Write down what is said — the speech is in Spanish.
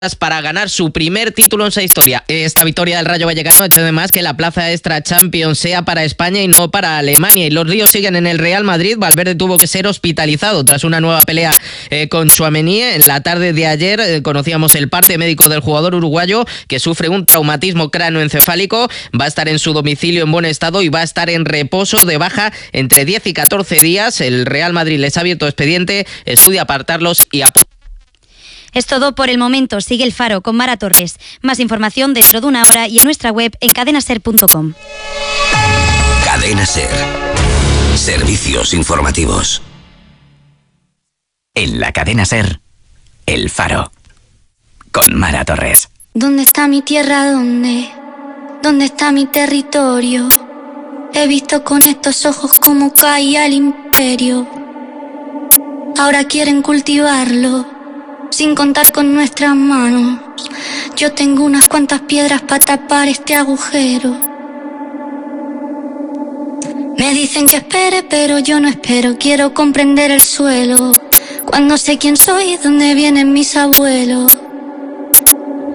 para ganar su primer título en su historia. Esta victoria del Rayo Vallecano ha hecho además que la plaza extra Champions sea para España y no para Alemania. Y los líos siguen en el Real Madrid. Valverde tuvo que ser hospitalizado tras una nueva pelea con Tchouaméni. En la tarde de ayer conocíamos el parte médico del jugador uruguayo, que sufre un traumatismo cráneoencefálico. Va a estar en su domicilio en buen estado y va a estar en reposo de baja entre 10 y 14 días. El Real Madrid les ha abierto expediente, estudia apartarlos y Es todo por el momento. Sigue El Faro con Mara Torres. Más información dentro de una hora y en nuestra web en cadenaser.com. Cadena Ser. Servicios informativos. En la Cadena Ser, El Faro con Mara Torres. ¿Dónde está mi tierra? ¿Dónde está mi territorio? He visto con estos ojos cómo caía el imperio. Ahora quieren cultivarlo sin contar con nuestras manos. Yo tengo unas cuantas piedras para tapar este agujero. Me dicen que espere, pero yo no espero. Quiero comprender el suelo. Cuando sé quién soy, dónde vienen mis abuelos.